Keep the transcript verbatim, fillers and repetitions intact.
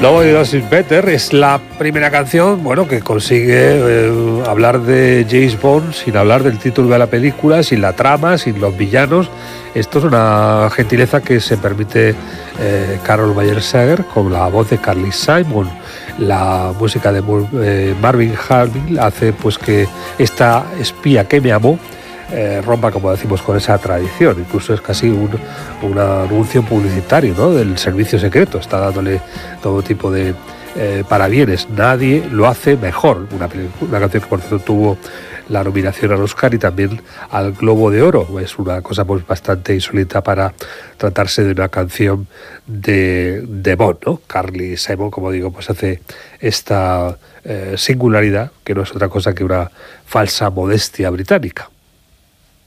Nobody Does It Better es la primera canción, bueno, que consigue eh, hablar de James Bond sin hablar del título de la película, sin la trama, sin los villanos. Esto es una gentileza que se permite eh, Carol Bayer-Sager con la voz de Carly Simon. La música de eh, Marvin Hamill hace pues que esta espía que me amó Eh, rompa, como decimos, con esa tradición. Incluso es casi un, un anuncio publicitario, ¿no?, del servicio secreto. Está dándole todo tipo de eh, parabienes. Nadie lo hace mejor. Una, una canción que, por cierto, tuvo la nominación al Oscar y también al Globo de Oro. Es una cosa pues bastante insólita para tratarse de una canción de, de Bond, ¿no? Carly Simon, como digo, pues hace esta eh, singularidad que no es otra cosa que una falsa modestia británica.